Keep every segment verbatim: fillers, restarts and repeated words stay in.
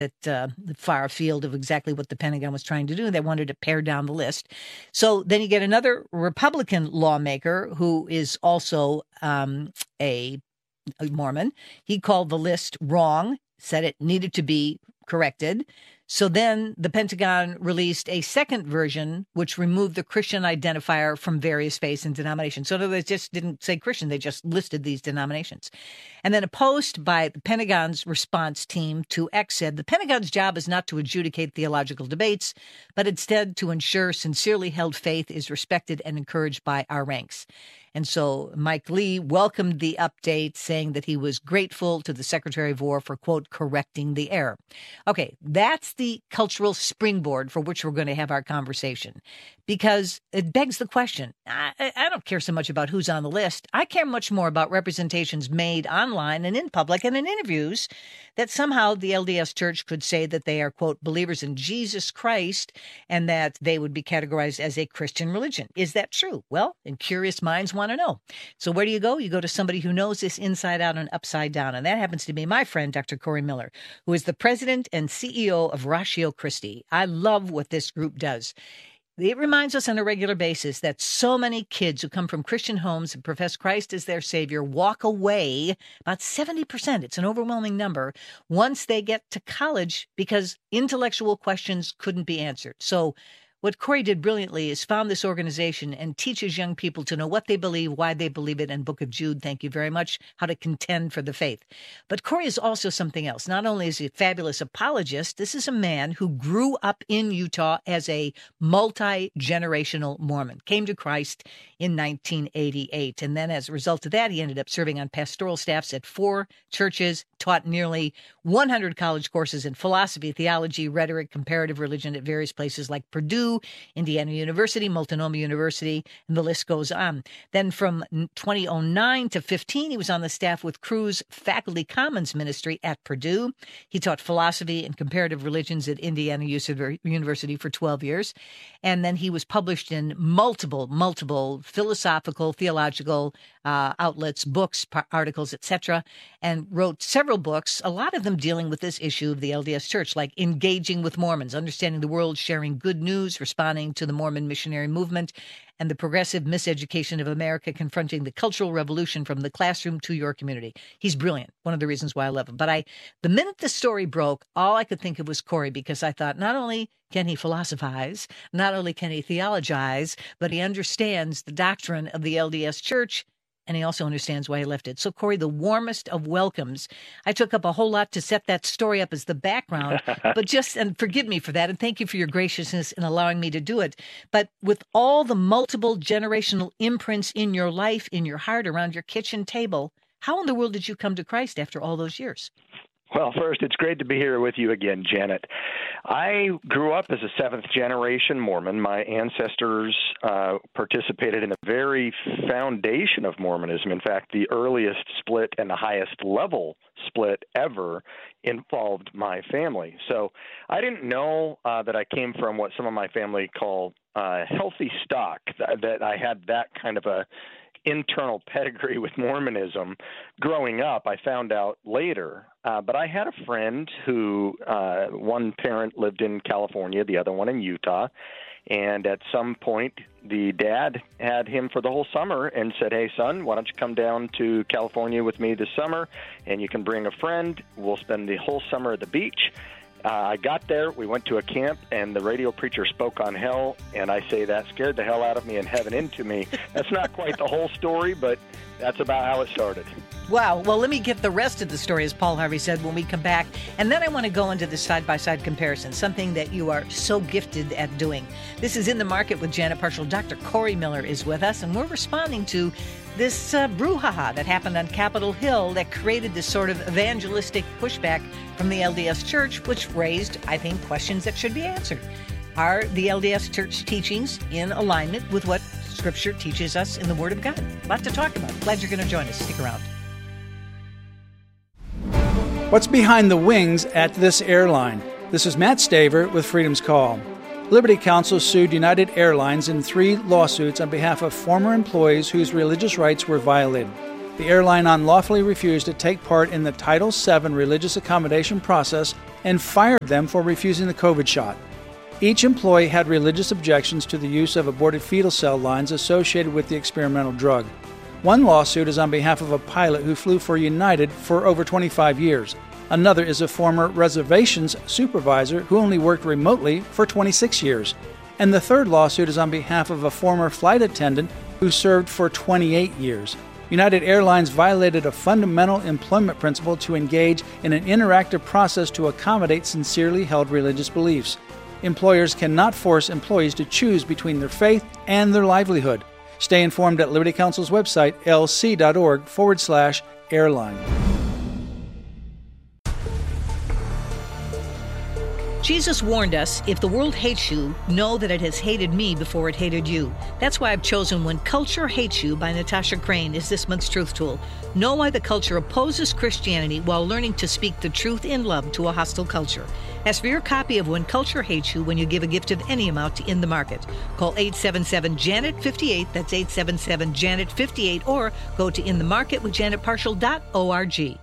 at uh, far afield of exactly what the Pentagon was trying to do. They wanted to pare down the list. So then you get another Republican lawmaker who is also um, a, a Mormon. He called the list wrong, said it needed to be corrected. So then the Pentagon released a second version, which removed the Christian identifier from various faiths and denominations. So they just didn't say Christian. They just listed these denominations. And then a post by the Pentagon's response team to X said, the Pentagon's job is not to adjudicate theological debates, but instead to ensure sincerely held faith is respected and encouraged by our ranks. And so Mike Lee welcomed the update, saying that he was grateful to the Secretary of War for, quote, correcting the error. Okay, that's the cultural springboard for which we're going to have our conversation, because it begs the question. I, I don't care so much about who's on the list. I care much more about representations made online and in public and in interviews that somehow the L D S Church could say that they are, quote, believers in Jesus Christ and that they would be categorized as a Christian religion. Is that true? Well, and curious minds want to know. So where do you go? You go to somebody who knows this inside out and upside down. And that happens to be my friend, Doctor Corey Miller, who is the president and C E O of Ratio Christi. I love what this group does. It reminds us on a regular basis that so many kids who come from Christian homes and profess Christ as their Savior walk away, about seventy percent, it's an overwhelming number, once they get to college because intellectual questions couldn't be answered. So what Corey did brilliantly is found this organization and teaches young people to know what they believe, why they believe it, and Book of Jude, thank you very much, how to contend for the faith. But Corey is also something else. Not only is he a fabulous apologist, this is a man who grew up in Utah as a multi-generational Mormon, came to Christ in nineteen eighty-eight. And then as a result of that, he ended up serving on pastoral staffs at four churches, taught nearly one hundred college courses in philosophy, theology, rhetoric, comparative religion at various places like Purdue, Indiana University, Multnomah University, and the list goes on. Then from twenty oh nine to fifteen, he was on the staff with Cru's Faculty Commons Ministry at Purdue. He taught philosophy and comparative religions at Indiana University for twelve years. And then he was published in multiple, multiple philosophical, theological uh, outlets, books, articles, et cetera, and wrote several books, a lot of them dealing with this issue of the L D S Church, like Engaging with Mormons, Understanding the World, Sharing Good News, Responding to the Mormon Missionary Movement, and the Progressive Miseducation of America, Confronting the Cultural Revolution from the Classroom to Your Community. He's brilliant. One of the reasons why I love him. But I, the minute the story broke, all I could think of was Corey, because I thought not only can he philosophize, not only can he theologize, but he understands the doctrine of the L D S Church, and he also understands why he left it. So, Corey, the warmest of welcomes. I took up a whole lot to set that story up as the background, but just, and forgive me for that, and thank you for your graciousness in allowing me to do it. But with all the multiple generational imprints in your life, in your heart, around your kitchen table, how in the world did you come to Christ after all those years? Well, first, it's great to be here with you again, Janet. I grew up as a seventh-generation Mormon. My ancestors uh, participated in the very foundation of Mormonism. In fact, the earliest split and the highest level split ever involved my family. So I didn't know uh, that I came from what some of my family call uh, healthy stock, that, that I had that kind of a internal pedigree with Mormonism. Growing up, I found out later. Uh, but I had a friend who, uh, one parent lived in California, the other one in Utah. And at some point, the dad had him for the whole summer and said, hey, son, why don't you come down to California with me this summer? And you can bring a friend. We'll spend the whole summer at the beach. Uh, I got there, we went to a camp, and the radio preacher spoke on hell, and I say that scared the hell out of me and heaven into me. That's not quite the whole story, but that's about how it started. Wow. Well, let me get the rest of the story, as Paul Harvey said, when we come back. And then I want to go into the side-by-side comparison, something that you are so gifted at doing. This is In the Market with Janet Parshall. Doctor Corey Miller is with us, and we're responding to this uh, brouhaha that happened on Capitol Hill that created this sort of evangelistic pushback from the L D S Church, which raised, I think, questions that should be answered. Are the L D S Church teachings in alignment with what Scripture teaches us in the Word of God? A lot to talk about. Glad you're going to join us. Stick around. What's behind the wings at this airline? This is Matt Staver with Freedom's Call. Liberty Counsel sued United Airlines in three lawsuits on behalf of former employees whose religious rights were violated. The airline unlawfully refused to take part in the Title seven religious accommodation process and fired them for refusing the COVID shot. Each employee had religious objections to the use of aborted fetal cell lines associated with the experimental drug. One lawsuit is on behalf of a pilot who flew for United for over twenty-five years. Another is a former reservations supervisor who only worked remotely for twenty-six years. And the third lawsuit is on behalf of a former flight attendant who served for twenty-eight years. United Airlines violated a fundamental employment principle to engage in an interactive process to accommodate sincerely held religious beliefs. Employers cannot force employees to choose between their faith and their livelihood. Stay informed at Liberty Counsel's website, lc.org forward slash airline. Jesus warned us, if the world hates you, know that it has hated me before it hated you. That's why I've chosen When Culture Hates You by Natasha Crane as this month's Truth Tool. Know why the culture opposes Christianity while learning to speak the truth in love to a hostile culture. Ask for your copy of When Culture Hates You when you give a gift of any amount to In the Market. Call eight seven seven, Janet fifty-eight, that's eight seven seven, Janet fifty-eight, or go to in the market with janet partial dot org.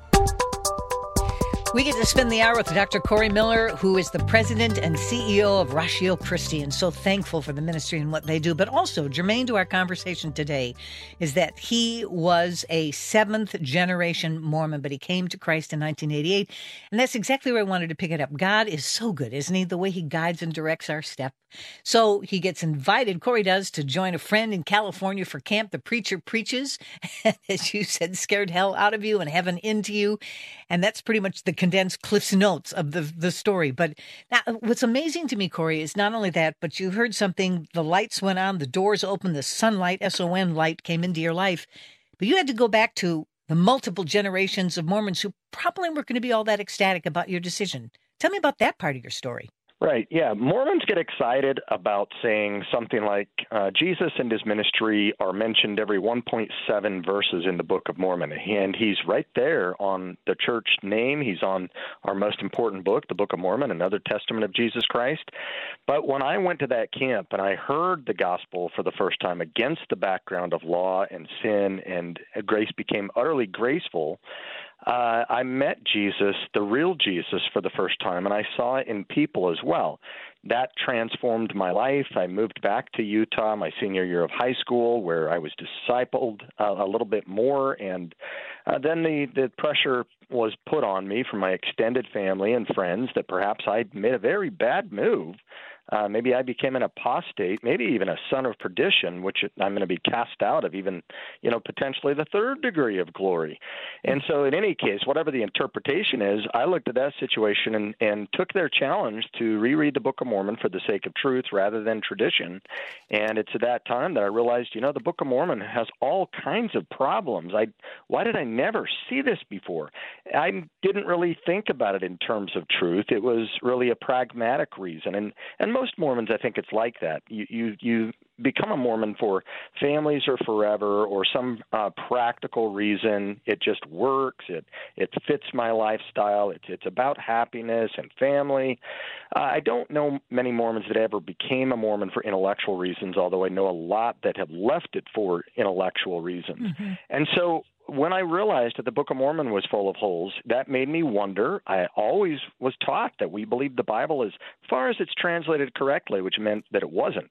We get to spend the hour with Doctor Corey Miller, who is the president and C E O of Ratio Christi, and so thankful for the ministry and what they do. But also, germane to our conversation today is that he was a seventh-generation Mormon, but he came to Christ in nineteen eighty-eight, and that's exactly where I wanted to pick it up. God is so good, isn't he, the way he guides and directs our step. So he gets invited, Corey does, to join a friend in California for camp. The preacher preaches, as you said, scared hell out of you and heaven into you, and that's pretty much the condensed Cliff's Notes of the the story. But now, what's amazing to me, Corey, is not only that, but you heard something, the lights went on, the doors opened, the sunlight, S O N light came into your life. But you had to go back to the multiple generations of Mormons who probably weren't going to be all that ecstatic about your decision. Tell me about that part of your story. Right. Yeah. Mormons get excited about saying something like uh, Jesus and his ministry are mentioned every one point seven verses in the Book of Mormon. And he's right there on the church name. He's on our most important book, the Book of Mormon, another testament of Jesus Christ. But when I went to that camp and I heard the gospel for the first time against the background of law and sin, and grace became utterly graceful, Uh, I met Jesus, the real Jesus, for the first time, and I saw it in people as well. That transformed my life. I moved back to Utah my senior year of high school, where I was discipled uh, a little bit more, and uh, then the, the pressure was put on me from my extended family and friends that perhaps I'd made a very bad move. Uh, maybe I became an apostate, maybe even a son of perdition, which I'm going to be cast out of even, you know, potentially the third degree of glory. And so in any case, whatever the interpretation is, I looked at that situation and, and took their challenge to reread the Book of Mormon for the sake of truth rather than tradition. And it's at that time that I realized, you know, the Book of Mormon has all kinds of problems. I, why did I never see this before? I didn't really think about it in terms of truth. It was really a pragmatic reason. And, and most Mormons, I think it's like that. You, you, you become a Mormon for families or forever or some uh, practical reason. It just works. It it fits my lifestyle. It's it's about happiness and family. Uh, I don't know many Mormons that ever became a Mormon for intellectual reasons, although I know a lot that have left it for intellectual reasons. Mm-hmm. And so when I realized that the Book of Mormon was full of holes, that made me wonder. I always was taught that we believed the Bible as far as it's translated correctly, which meant that it wasn't.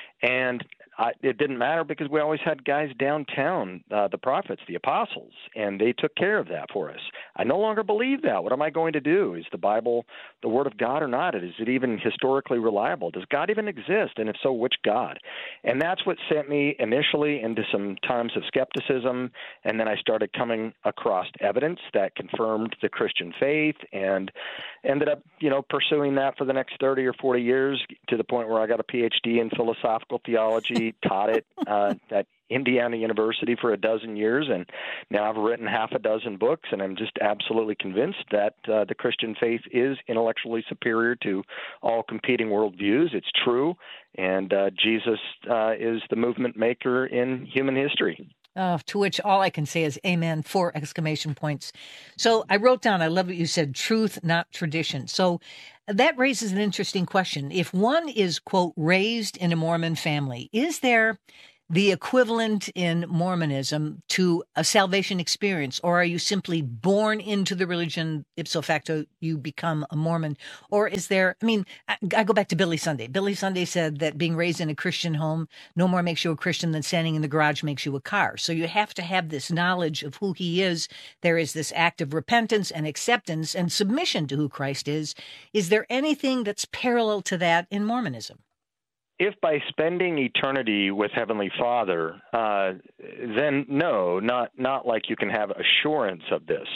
And I, it didn't matter because we always had guys downtown, uh, the prophets, the apostles, and they took care of that for us. I no longer believe that. What am I going to do? Is the Bible the Word of God or not? Is it even historically reliable? Does God even exist? And if so, which God? And that's what sent me initially into some times of skepticism, and then I started coming across evidence that confirmed the Christian faith and ended up, you know, pursuing that for the next thirty or forty years to the point where I got a P H D in philosophical theology, taught it uh, at Indiana University for a dozen years, and now I've written half a dozen books, and I'm just absolutely convinced that uh, the Christian faith is intellectually superior to all competing worldviews. It's true, and uh, Jesus uh, is the movement maker in human history. Uh, to which all I can say is amen, four exclamation points. So I wrote down, I love what you said, truth, not tradition. So that raises an interesting question. If one is, quote, raised in a Mormon family, is there the equivalent in Mormonism to a salvation experience? Or are you simply born into the religion, ipso facto, you become a Mormon? Or is there, I mean, I, I go back to Billy Sunday. Billy Sunday said that being raised in a Christian home no more makes you a Christian than standing in the garage makes you a car. So you have to have this knowledge of who he is. There is this act of repentance and acceptance and submission to who Christ is. Is there anything that's parallel to that in Mormonism? If by spending eternity with Heavenly Father, uh, then no, not not like you can have assurance of this.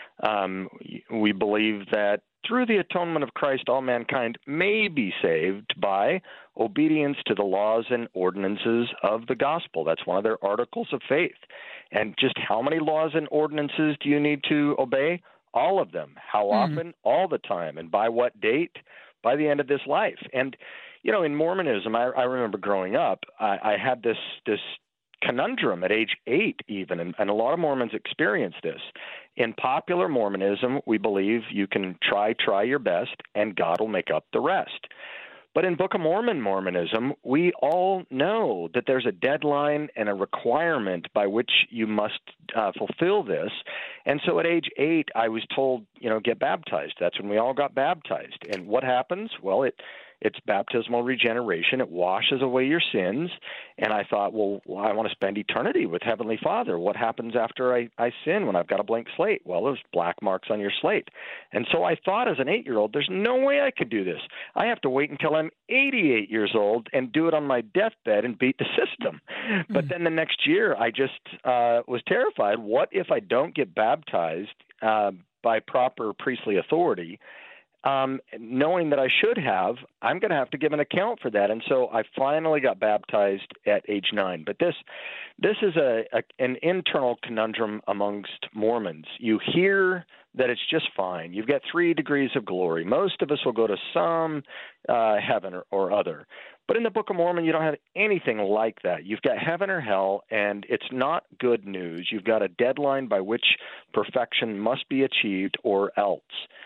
Um, we believe that through the atonement of Christ, all mankind may be saved by obedience to the laws and ordinances of the gospel. That's one of their articles of faith. And just how many laws and ordinances do you need to obey? All of them. How often? Mm. All the time. And by what date? By the end of this life. And you know, in Mormonism, I, I remember growing up, I, I had this this conundrum at age eight even, and, and a lot of Mormons experience this. In popular Mormonism, we believe you can try, try your best, and God will make up the rest. But in Book of Mormon Mormonism, we all know that there's a deadline and a requirement by which you must uh, fulfill this. And so at age eight, I was told, you know, get baptized. That's when we all got baptized. And what happens? Well, it It's baptismal regeneration. It washes away your sins. And I thought, well, I want to spend eternity with Heavenly Father. What happens after I, I sin when I've got a blank slate? Well, there's black marks on your slate. And so I thought as an eight-year-old, there's no way I could do this. I have to wait until I'm eighty-eight years old and do it on my deathbed and beat the system. Mm-hmm. But then the next year, I just uh, was terrified. What if I don't get baptized uh, by proper priestly authority? Um, knowing that I should have, I'm going to have to give an account for that. And so I finally got baptized at age nine. But this this is a, a an internal conundrum amongst Mormons. You hear that it's just fine. You've got three degrees of glory. Most of us will go to some uh, heaven or, or other. But in the Book of Mormon, you don't have anything like that. You've got heaven or hell, and it's not good news. You've got a deadline by which perfection must be achieved or else.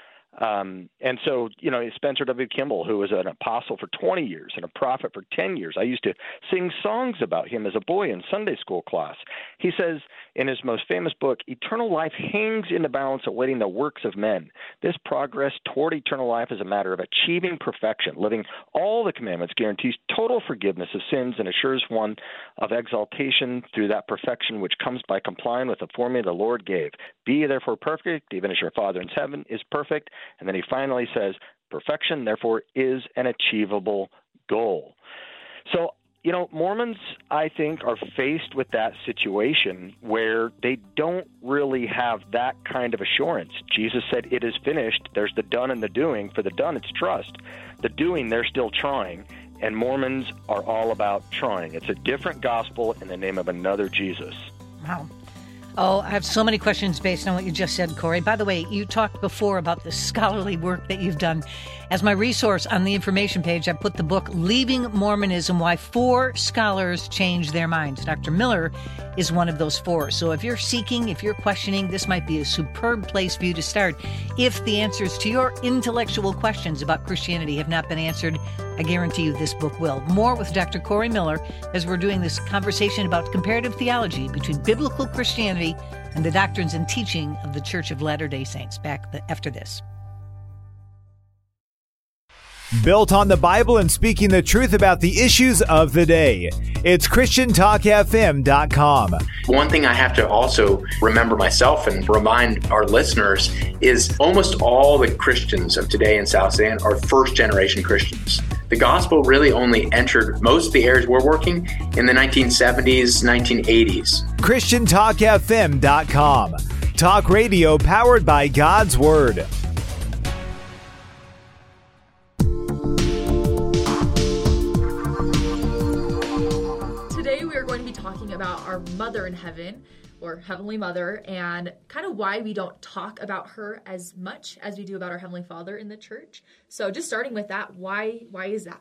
Um, and so, you know, Spencer W. Kimball, who was an apostle for twenty years and a prophet for ten years, I used to sing songs about him as a boy in Sunday school class. He says in his most famous book, eternal life hangs in the balance awaiting the works of men. This progress toward eternal life is a matter of achieving perfection. Living all the commandments guarantees total forgiveness of sins and assures one of exaltation through that perfection which comes by complying with the formula the Lord gave. Be ye therefore perfect, even as your Father in heaven is perfect. And then he finally says, perfection, therefore, is an achievable goal. So, you know, Mormons, I think, are faced with that situation where they don't really have that kind of assurance. Jesus said, it is finished. There's the done and the doing. For the done, it's trust. The doing, they're still trying. And Mormons are all about trying. It's a different gospel in the name of another Jesus. Wow. Oh, I have so many questions based on what you just said, Corey. By the way, you talked before about the scholarly work that you've done. As my resource on the information page, I put the book, Leaving Mormonism, Why Four Scholars Changed Their Minds. Doctor Miller is one of those four. So if you're seeking, if you're questioning, this might be a superb place for you to start. If the answers to your intellectual questions about Christianity have not been answered, I guarantee you this book will. More with Doctor Corey Miller as we're doing this conversation about comparative theology between biblical Christianity and the doctrines and teaching of the Church of Latter-day Saints. Back the, after this. Built on the Bible and speaking the truth about the issues of the day. It's Christian Talk F M dot com. One thing I have to also remember myself and remind our listeners is almost all the Christians of today in South Sudan are first-generation Christians. The gospel really only entered most of the areas we're working in the nineteen seventies, nineteen eighties. Christian Talk F M dot com. Talk radio powered by God's Word. Talking about our mother in heaven, or Heavenly Mother, and kind of why we don't talk about her as much as we do about our Heavenly Father in the church. So just starting with that, why why is that?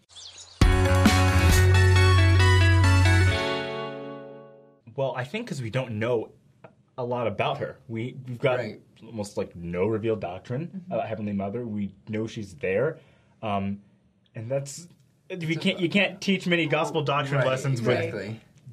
Well, I think because we don't know a lot about her. We, we've got right. almost like no revealed doctrine mm-hmm. about Heavenly Mother. We know she's there, um, and that's... You can't you can't teach many gospel doctrine right, lessons exactly. with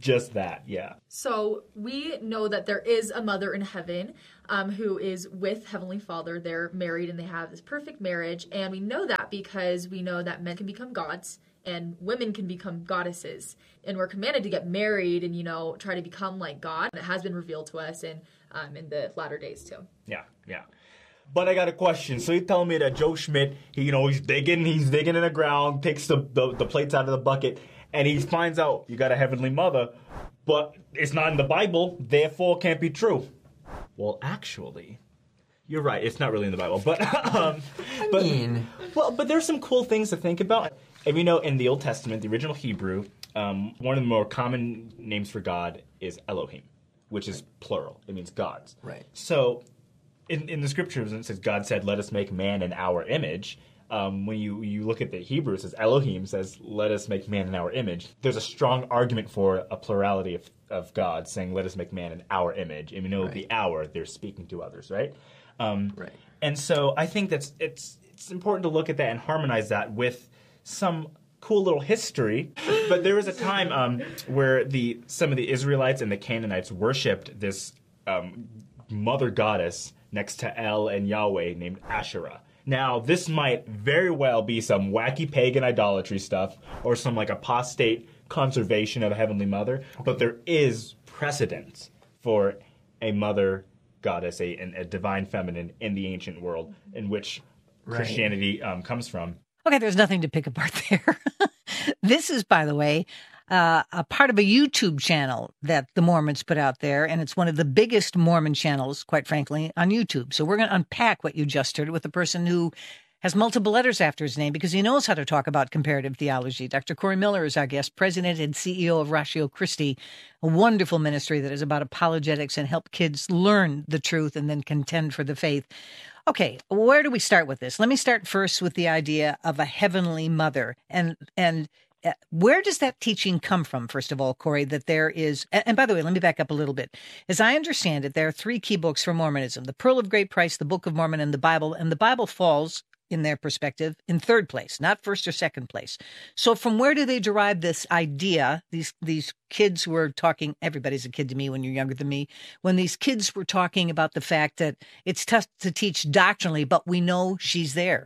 just that, yeah. So we know that there is a mother in heaven um, who is with Heavenly Father. They're married and they have this perfect marriage. And we know that because we know that men can become gods and women can become goddesses. And we're commanded to get married and, you know, try to become like God. It has been revealed to us in, um, in the latter days too. Yeah, yeah. But I got a question. So you're telling me that Joe Schmidt, he, you know, he's digging, he's digging in the ground, takes the, the, the plates out of the bucket, and he finds out you got a heavenly mother, but it's not in the Bible, therefore it can't be true. Well, actually, you're right. It's not really in the Bible, but um, I but mean, well, but there's some cool things to think about. And we know in the Old Testament, the original Hebrew, um, one of the more common names for God is Elohim, which is plural. It means gods. Right. So in in the scriptures, it says God said, "Let us make man in our image." Um, when you, you look at the Hebrew, it says Elohim says, let us make man in our image. There's a strong argument for a plurality of, of gods saying, let us make man in our image. And we know right. the our, they're speaking to others, right? Um, right. And so I think that's it's it's important to look at that and harmonize that with some cool little history. But there was a time um, where the some of the Israelites and the Canaanites worshipped this um, mother goddess next to El and Yahweh named Asherah. Now, this might very well be some wacky pagan idolatry stuff or some like apostate conservation of a heavenly mother, but there is precedent for a mother goddess, a, a divine feminine in the ancient world in which right. Christianity um, comes from. Okay, there's nothing to pick apart there. This is, by the way, uh, a part of a YouTube channel that the Mormons put out there, and it's one of the biggest Mormon channels, quite frankly, on YouTube. So we're going to unpack what you just heard with a person who has multiple letters after his name because he knows how to talk about comparative theology. Doctor Corey Miller is our guest, president and C E O of Ratio Christi, a wonderful ministry that is about apologetics and help kids learn the truth and then contend for the faith. Okay, where do we start with this? Let me start first with the idea of a heavenly mother. And and uh, where does that teaching come from, first of all, Corey, that there is, and, and by the way, let me back up a little bit. As I understand it, there are three key books for Mormonism, the Pearl of Great Price, the Book of Mormon, and the Bible. And the Bible falls, in their perspective, in third place, not first or second place. So from where do they derive this idea, these these kids were talking, everybody's a kid to me when you're younger than me, when these kids were talking about the fact that it's tough to teach doctrinally, but we know she's there.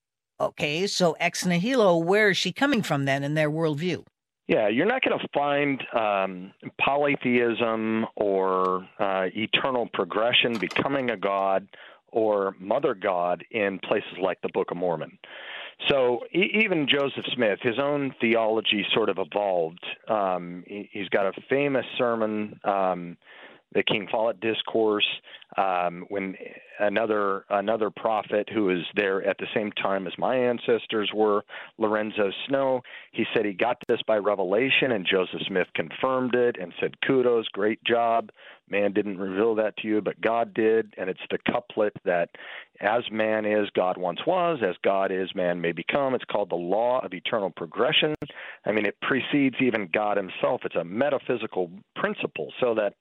Okay, so ex nihilo, where is she coming from then in their worldview? Yeah, you're not going to find um, polytheism or uh, eternal progression, becoming a god, or mother god in places like the Book of Mormon. So e- even Joseph Smith, his own theology sort of evolved. Um, he, he's got a famous sermon, um, the King Follett Discourse, um, when another another prophet who was there at the same time as my ancestors were, Lorenzo Snow, he said he got this by revelation, and Joseph Smith confirmed it and said, kudos, great job. Man didn't reveal that to you, but God did. And it's the couplet that as man is, God once was, as God is, man may become. It's called the law of eternal progression. I mean, it precedes even God himself. It's a metaphysical principle, so that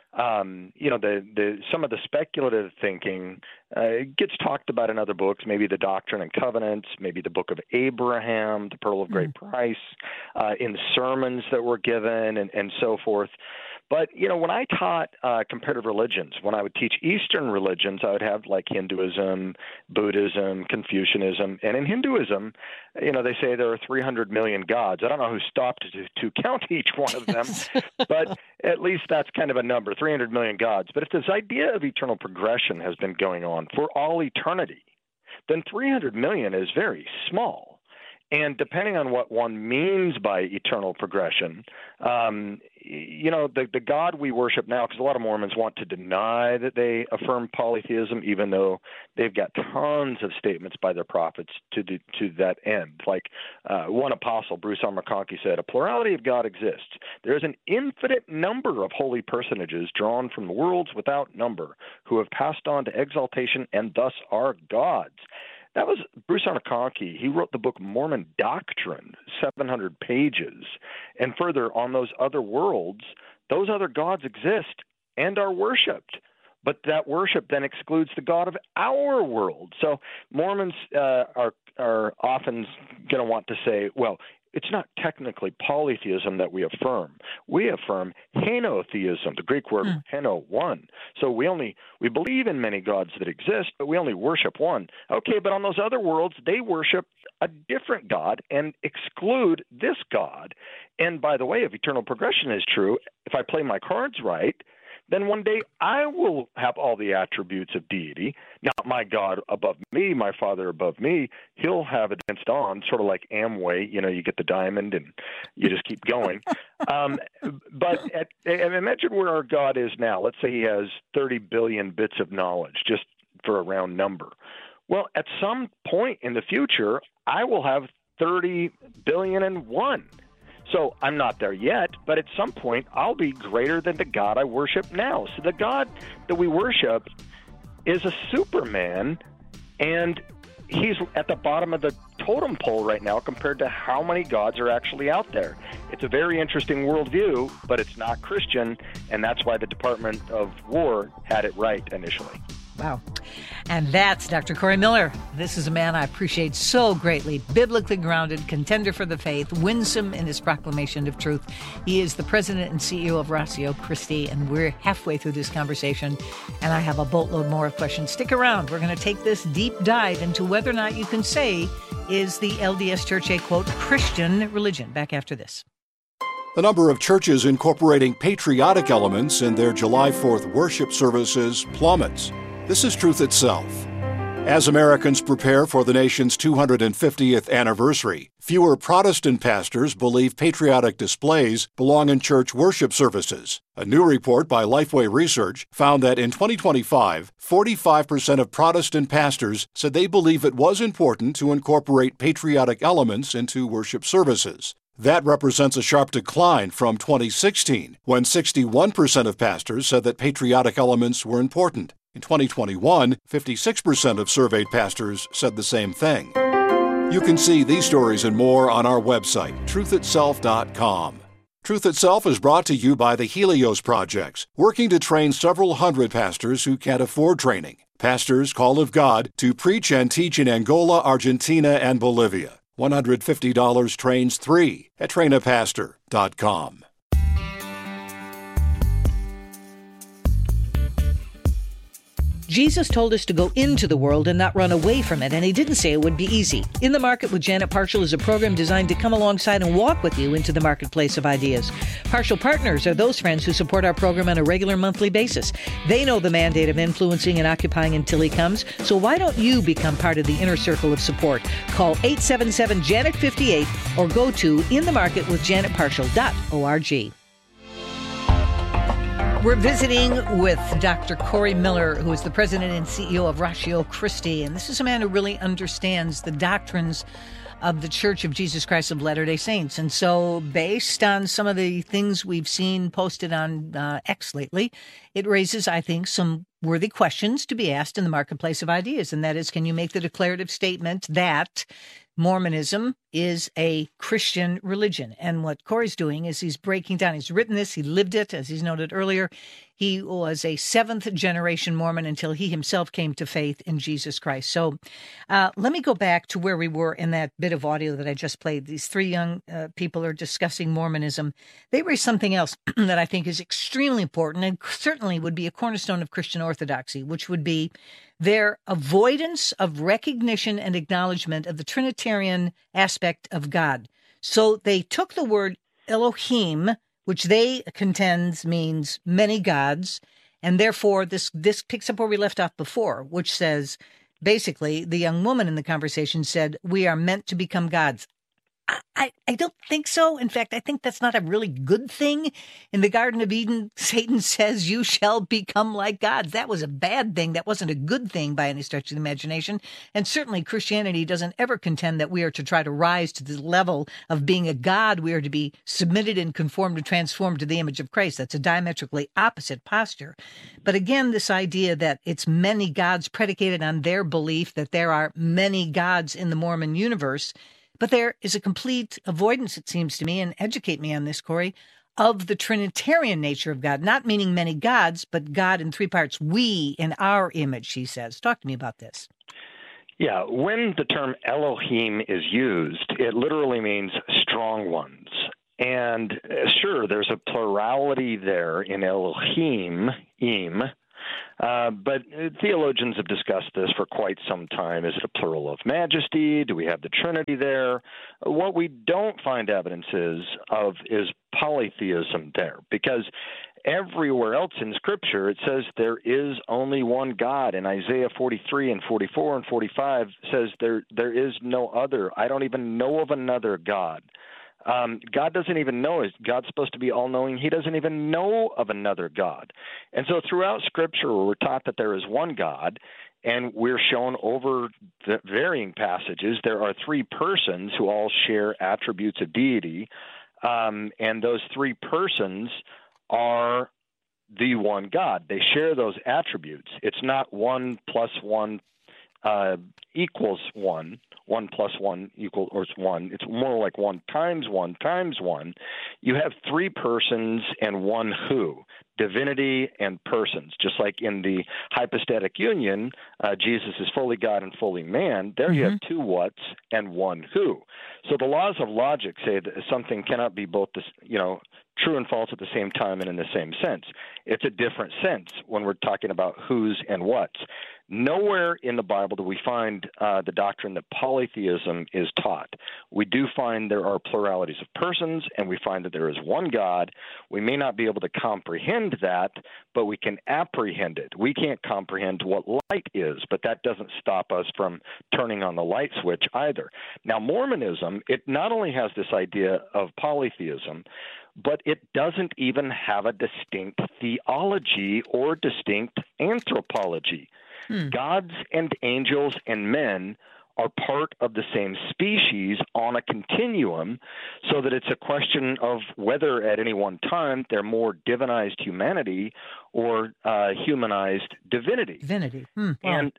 Um, you know, the, the some of the speculative thinking uh, gets talked about in other books, maybe the Doctrine and Covenants, maybe the Book of Abraham, the Pearl of Great mm-hmm. Price, uh, in sermons that were given and, and so forth. But, you know, when I taught uh, comparative religions, when I would teach Eastern religions, I would have like Hinduism, Buddhism, Confucianism. And in Hinduism, you know, they say there are three hundred million gods. I don't know who stopped to, to count each one of them, but at least that's kind of a number, three hundred million gods. But if this idea of eternal progression has been going on for all eternity, then three hundred million is very small. And depending on what one means by eternal progression, um, you know, the, the God we worship now, because a lot of Mormons want to deny that they affirm polytheism, even though they've got tons of statements by their prophets to do, to that end. Like uh, one apostle, Bruce R. McConkie, said, a plurality of God exists. There is an infinite number of holy personages drawn from the worlds without number who have passed on to exaltation and thus are gods. That was Bruce R. McConkie. He wrote the book Mormon Doctrine, seven hundred pages. And further, on those other worlds, those other gods exist and are worshipped. But that worship then excludes the God of our world. So Mormons uh, are are often going to want to say, well, it's not technically polytheism that we affirm. We affirm henotheism, the Greek word mm. heno, one. So we only we believe in many gods that exist, but we only worship one. Okay, but on those other worlds, they worship a different God and exclude this God. And by the way, if eternal progression is true, if I play my cards right, then one day I will have all the attributes of deity. Not my God above me, my Father above me. He'll have it against on, sort of like Amway. You know, you get the diamond and you just keep going. um, but at, imagine where our God is now. Let's say he has thirty billion bits of knowledge, just for a round number. Well, at some point in the future, I will have thirty billion and one. So I'm not there yet, but at some point I'll be greater than the God I worship now. So the God that we worship is a Superman, and he's at the bottom of the totem pole right now compared to how many gods are actually out there. It's a very interesting worldview, but it's not Christian, and that's why the Department of War had it right initially. Wow. And that's Doctor Corey Miller. This is a man I appreciate so greatly. Biblically grounded, contender for the faith, winsome in his proclamation of truth. He is the president and C E O of Ratio Christi, and we're halfway through this conversation, and I have a boatload more of questions. Stick around. We're going to take this deep dive into whether or not you can say, is the L D S Church a, quote, Christian religion? Back after this. The number of churches incorporating patriotic elements in their July fourth worship services plummets. This is Truth Itself. As Americans prepare for the nation's two hundred fiftieth anniversary, fewer Protestant pastors believe patriotic displays belong in church worship services. A new report by Lifeway Research found that in twenty twenty-five, forty-five percent of Protestant pastors said they believe it was important to incorporate patriotic elements into worship services. That represents a sharp decline from twenty sixteen, when sixty-one percent of pastors said that patriotic elements were important. In twenty twenty-one, fifty-six percent of surveyed pastors said the same thing. You can see these stories and more on our website, truth itself dot com. Truth Itself is brought to you by the Helios Projects, working to train several hundred pastors who can't afford training. Pastors Called of God to preach and teach in Angola, Argentina, and Bolivia. one hundred fifty dollars trains three at train a pastor dot com. Jesus told us to go into the world and not run away from it, and he didn't say it would be easy. In the Market with Janet Parshall is a program designed to come alongside and walk with you into the marketplace of ideas. Parshall Partners are those friends who support our program on a regular monthly basis. They know the mandate of influencing and occupying until he comes, so why don't you become part of the inner circle of support? Call eight seven seven, Janet fifty-eight or go to in the market with janet parshall dot org. We're visiting with Doctor Corey Miller, who is the president and C E O of Ratio Christi. And this is a man who really understands the doctrines of the Church of Jesus Christ of Latter-day Saints. And so based on some of the things we've seen posted on uh, X lately, it raises, I think, some worthy questions to be asked in the marketplace of ideas. And that is, can you make the declarative statement that Mormonism is a Christian religion? And what Corey's doing is he's breaking down. He's written this. He lived it, as he's noted earlier. He was a seventh generation Mormon until he himself came to faith in Jesus Christ. So uh, let me go back to where we were in that bit of audio that I just played. These three young uh, people are discussing Mormonism. They raise something else that I think is extremely important and certainly would be a cornerstone of Christian orthodoxy, which would be their avoidance of recognition and acknowledgement of the Trinitarian aspect of God. So they took the word Elohim, which they contend means many gods, and therefore this this picks up where we left off before, which says, basically, the young woman in the conversation said, we are meant to become gods. I, I don't think so. In fact, I think that's not a really good thing. In the Garden of Eden, Satan says, you shall become like gods. That was a bad thing. That wasn't a good thing by any stretch of the imagination. And certainly Christianity doesn't ever contend that we are to try to rise to the level of being a god. We are to be submitted and conformed and transformed to the image of Christ. That's a diametrically opposite posture. But again, this idea that it's many gods predicated on their belief that there are many gods in the Mormon universe. But there is a complete avoidance, it seems to me, and educate me on this, Corey, of the Trinitarian nature of God, not meaning many gods, but God in three parts, we in our image, he says. Talk to me about this. Yeah, when the term Elohim is used, it literally means strong ones. And uh, sure, there's a plurality there in Elohim, im, uh, but theologians have discussed this for quite some time. Is it a plural of majesty? Do we have the Trinity there? What we don't find evidences of is polytheism there, because everywhere else in Scripture, it says there is only one God. In Isaiah forty-three and forty-four and forty-five says there there is no other. I don't even know of another God. Um, God doesn't even know. Is God's supposed to be all-knowing? He doesn't even know of another God. And so throughout Scripture, we're taught that there is one God, and we're shown over the varying passages there are three persons who all share attributes of deity, um, and those three persons are the one God. They share those attributes. It's not one plus one uh, equals one, one plus one equals or one. It's more like one times one times one. You have three persons and one who, divinity and persons. Just like in the hypostatic union, uh, Jesus is fully God and fully man. There mm-hmm. you have two whats and one who. So the laws of logic say that something cannot be both, the, you know, true and false at the same time and in the same sense. It's a different sense when we're talking about who's and what's. Nowhere in the Bible do we find uh, the doctrine that polytheism is taught. We do find there are pluralities of persons, and we find that there is one God. We may not be able to comprehend that, but we can apprehend it. We can't comprehend what light is, but that doesn't stop us from turning on the light switch either. Now, Mormonism, it not only has this idea of polytheism, but it doesn't even have a distinct theology or distinct anthropology. Hmm. Gods and angels and men are part of the same species on a continuum, so that it's a question of whether at any one time they're more divinized humanity or uh, humanized divinity. Divinity. Hmm. Wow. And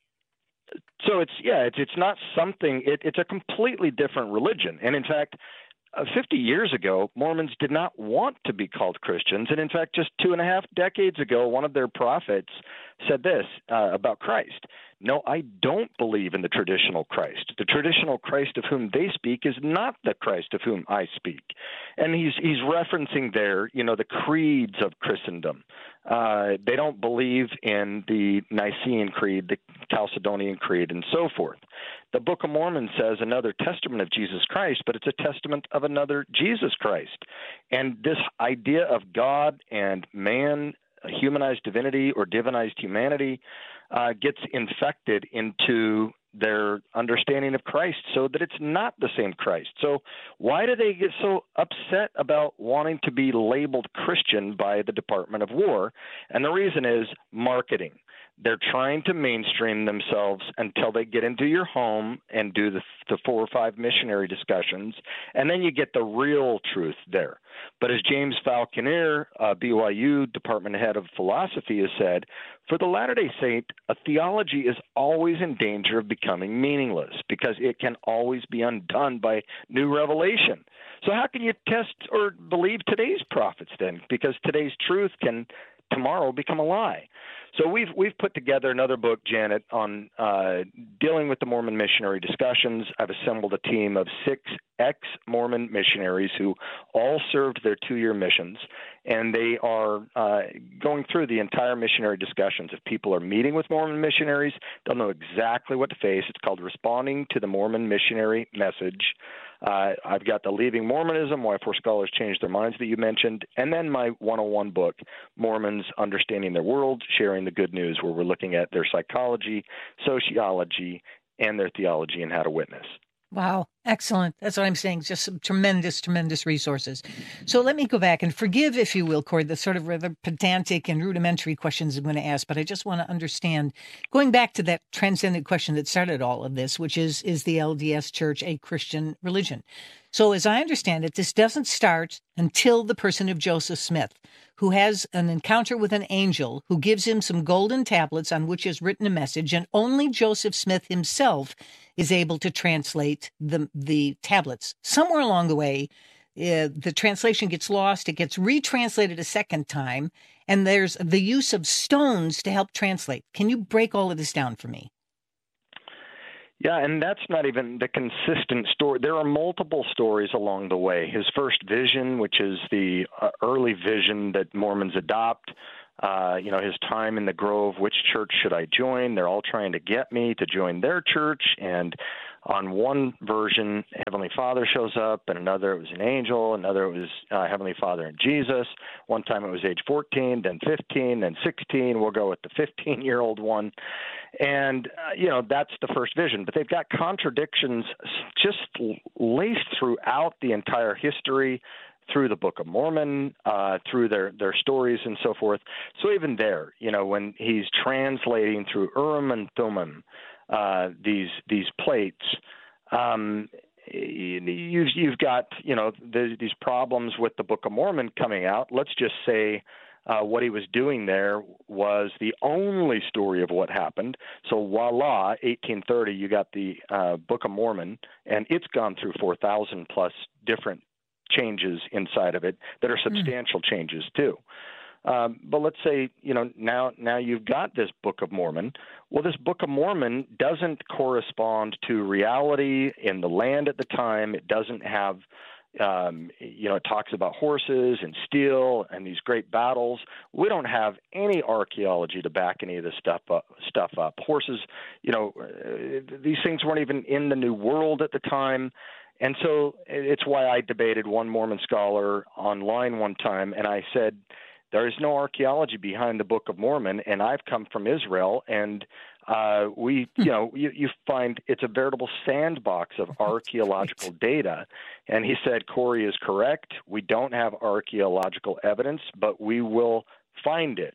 so it's, yeah, it's, it's not something, it, it's a completely different religion. And in fact, Uh, fifty years ago, Mormons did not want to be called Christians. And in fact, just two and a half decades ago, one of their prophets said this uh, about Christ. No, I don't believe in the traditional Christ. The traditional Christ of whom they speak is not the Christ of whom I speak. And he's he's referencing there, you know, the creeds of Christendom. Uh, they don't believe in the Nicene Creed, the Chalcedonian Creed, and so forth. The Book of Mormon says another testament of Jesus Christ, but it's a testament of another Jesus Christ. And this idea of God and man, humanized divinity or divinized humanity, uh, gets infected into their understanding of Christ so that it's not the same Christ. So why do they get so upset about wanting to be labeled Christian by the Department of War? And the reason is marketing. They're trying to mainstream themselves until they get into your home and do the, the four or five missionary discussions, and then you get the real truth there. But as James Falconer, uh, B Y U department head of philosophy, has said, for the Latter-day Saint, a theology is always in danger of becoming meaningless because it can always be undone by new revelation. So how can you test or believe today's prophets then? Because today's truth can tomorrow become a lie. So we've we've put together another book, Janet, on uh, dealing with the Mormon missionary discussions. I've assembled a team of six ex-Mormon missionaries who all served their two-year missions, and they are uh, going through the entire missionary discussions. If people are meeting with Mormon missionaries, they'll know exactly what to face. It's called Responding to the Mormon Missionary Message. Uh, I've got the Leaving Mormonism, Why Four Scholars Changed Their Minds that you mentioned, and then my one oh one book, Mormons Understanding Their World, Sharing the Good News, where we're looking at their psychology, sociology, and their theology and how to witness. Wow. Excellent. That's what I'm saying. Just some tremendous, tremendous resources. So let me go back and forgive, if you will, Cord, the sort of rather pedantic and rudimentary questions I'm going to ask, but I just want to understand, going back to that transcendent question that started all of this, which is, is the L D S Church a Christian religion? So as I understand it, this doesn't start until the person of Joseph Smith, who has an encounter with an angel who gives him some golden tablets on which is written a message, and only Joseph Smith himself is able to translate the the tablets. Somewhere along the way, uh, the translation gets lost. It gets retranslated a second time, and there's the use of stones to help translate. Can you break all of this down for me? Yeah, and that's not even the consistent story. There are multiple stories along the way. His first vision, which is the uh, early vision that Mormons adopt, uh, you know, his time in the Grove, which church should I join? They're all trying to get me to join their church. And on one version, Heavenly Father shows up, and another it was an angel, another it was uh, Heavenly Father and Jesus. One time it was age fourteen, then fifteen, then sixteen. We'll go with the fifteen-year-old one. And, uh, you know, that's the first vision. But they've got contradictions just laced throughout the entire history, through the Book of Mormon, uh, through their, their stories and so forth. So even there, you know, when he's translating through Urim and Thummim, uh, these these plates, um, you've, you've got, you know, the, these problems with the Book of Mormon coming out. Let's just say uh, what he was doing there was the only story of what happened. So voila, eighteen thirty, you got the uh, Book of Mormon, and it's gone through four thousand plus different changes inside of it that are substantial mm. changes too. Um, but let's say, you know, now now you've got this Book of Mormon. Well, this Book of Mormon doesn't correspond to reality in the land at the time. It doesn't have, um, you know, it talks about horses and steel and these great battles. We don't have any archaeology to back any of this stuff up. Stuff up. Horses, you know, uh, these things weren't even in the New World at the time. And so it's why I debated one Mormon scholar online one time, and I said, there is no archaeology behind the Book of Mormon, and I've come from Israel, and uh, we, you know, you, you find it's a veritable sandbox of archaeological data. And he said, Corey is correct. We don't have archaeological evidence, but we will find it.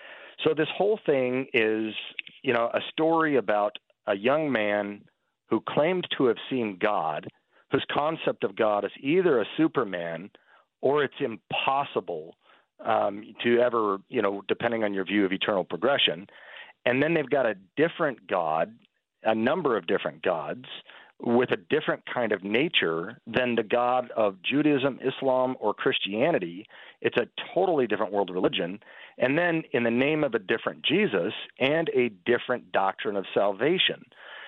So this whole thing is, you know, a story about a young man who claimed to have seen God, whose concept of God is either a Superman or it's impossible um, to ever, you know, depending on your view of eternal progression. And then they've got a different God, a number of different gods, with a different kind of nature than the God of Judaism, Islam, or Christianity. It's a totally different world religion. And then in the name of a different Jesus and a different doctrine of salvation.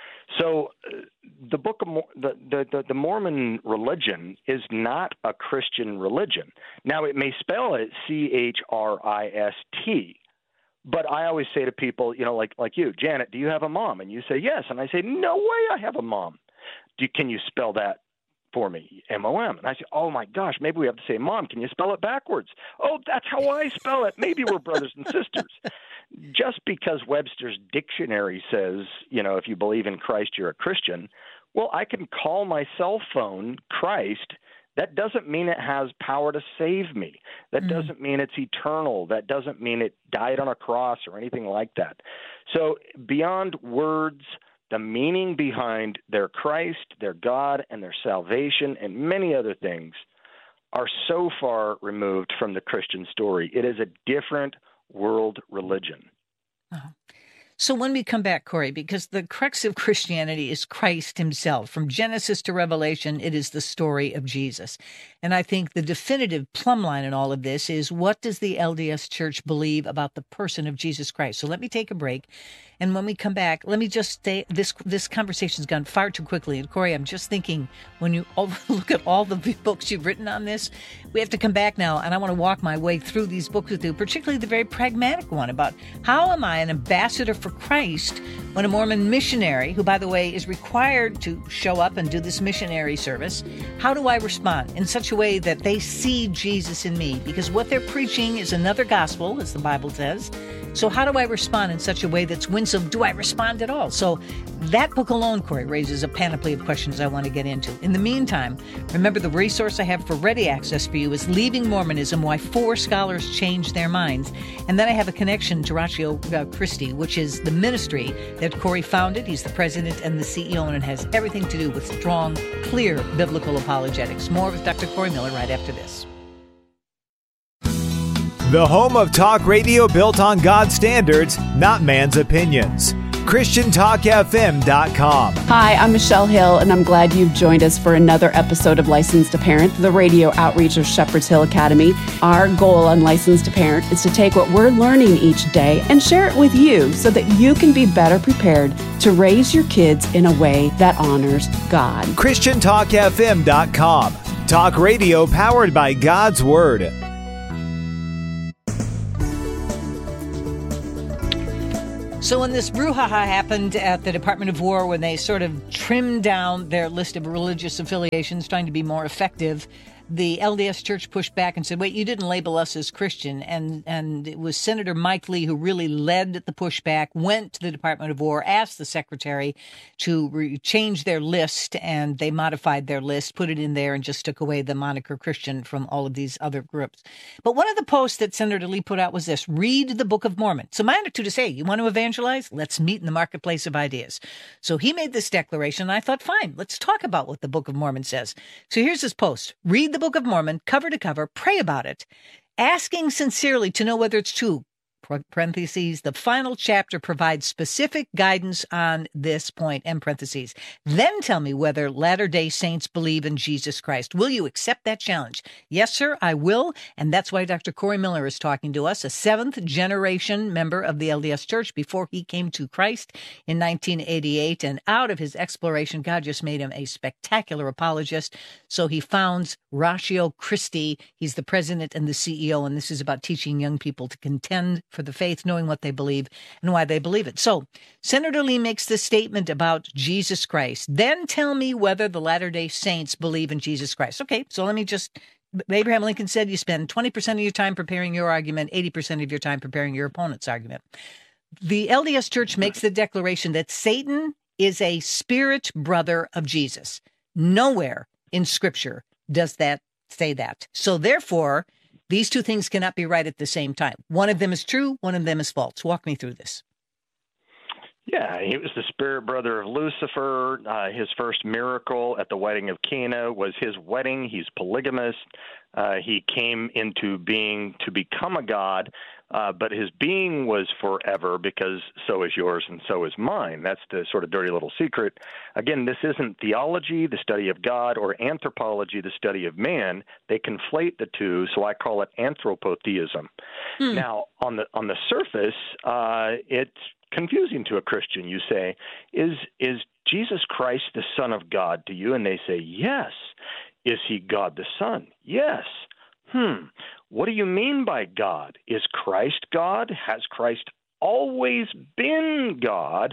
So uh, the book of the, the the Mormon religion is not a Christian religion. Now, it may spell it C H R I S T, but I always say to people, you know, like like you, Janet, do you have a mom? And you say yes, and I say, no way, I have a mom. Do can you spell that for me? M O M. And I say, oh my gosh, maybe we have to say, Mom, can you spell it backwards? Oh, that's how I spell it. Maybe we're brothers and sisters. Just because Webster's dictionary says, you know, if you believe in Christ, you're a Christian, well, I can call my cell phone Christ. That doesn't mean it has power to save me. That mm-hmm. doesn't mean it's eternal. That doesn't mean it died on a cross or anything like that. So beyond words, the meaning behind their Christ, their God, and their salvation, and many other things are so far removed from the Christian story. It is a different world religion. Uh-huh. So when we come back, Corey, because the crux of Christianity is Christ himself. From Genesis to Revelation, it is the story of Jesus. And I think the definitive plumb line in all of this is, what does the L D S Church believe about the person of Jesus Christ? So let me take a break. And when we come back, let me just say, this this conversation's gone far too quickly. And Corey, I'm just thinking, when you all look at all the books you've written on this, we have to come back now, and I want to walk my way through these books with you, particularly the very pragmatic one about how am I an ambassador for Christ when a Mormon missionary, who, by the way, is required to show up and do this missionary service, how do I respond in such a way that they see Jesus in me? Because what they're preaching is another gospel, as the Bible says. So how do I respond in such a way that's winsome? Do I respond at all? So that book alone, Corey, raises a panoply of questions I want to get into. In the meantime, remember the resource I have for ready access for you is Leaving Mormonism, Why Four Scholars Changed Their Minds. And then I have a connection to Ratio uh, Christi, which is the ministry that Corey founded. He's the president and the C E O, and it has everything to do with strong, clear biblical apologetics. More with Doctor Corey Miller right after this. The home of talk radio built on God's standards, not man's opinions. Christian Talk F M dot com. Hi, I'm Michelle Hill, and I'm glad you've joined us for another episode of Licensed to Parent, the radio outreach of Shepherd's Hill Academy. Our goal on Licensed to Parent is to take what we're learning each day and share it with you so that you can be better prepared to raise your kids in a way that honors God. Christian Talk F M dot com. Talk radio powered by God's Word. So when this brouhaha happened at the Department of War, when they sort of trimmed down their list of religious affiliations, trying to be more effective, the L D S Church pushed back and said, wait, you didn't label us as Christian. And and it was Senator Mike Lee who really led the pushback, went to the Department of War, asked the secretary to re- change their list, and they modified their list, put it in there, and just took away the moniker Christian from all of these other groups. But one of the posts that Senator Lee put out was this: read the Book of Mormon. So my attitude is, hey, you want to evangelize? Let's meet in the marketplace of ideas. So he made this declaration, and I thought, fine, let's talk about what the Book of Mormon says. So here's his post: read the Book of Mormon, cover to cover, pray about it, asking sincerely to know whether it's true. Parentheses, the final chapter provides specific guidance on this point, end parentheses. Then tell me whether Latter-day Saints believe in Jesus Christ. Will you accept that challenge? Yes, sir, I will. And that's why Doctor Corey Miller is talking to us, a seventh generation member of the L D S Church before he came to Christ in nineteen eighty-eight. And out of his exploration, God just made him a spectacular apologist. So he founds Ratio Christi. He's the president and the C E O, and this is about teaching young people to contend for the faith, knowing what they believe and why they believe it. So Senator Lee makes this statement about Jesus Christ. Then tell me whether the Latter-day Saints believe in Jesus Christ. Okay, so let me just, Abraham Lincoln said you spend twenty percent of your time preparing your argument, eighty percent of your time preparing your opponent's argument. The L D S Church makes the declaration that Satan is a spirit brother of Jesus. Nowhere in Scripture does that say that. So therefore, these two things cannot be right at the same time. One of them is true, one of them is false. Walk me through this. Yeah, he was the spirit brother of Lucifer. Uh, his first miracle at the wedding of Cana was his wedding. He's polygamous. Uh, he came into being to become a god, uh, but his being was forever because so is yours and so is mine. That's the sort of dirty little secret. Again, this isn't theology, the study of God, or anthropology, the study of man. They conflate the two, so I call it anthropotheism. Hmm. Now, on the on the surface, uh, it's confusing to a Christian. You say, is is Jesus Christ the Son of God to you? And they say, yes. Is he God the Son? Yes. Hmm. What do you mean by God? Is Christ God? Has Christ always been God?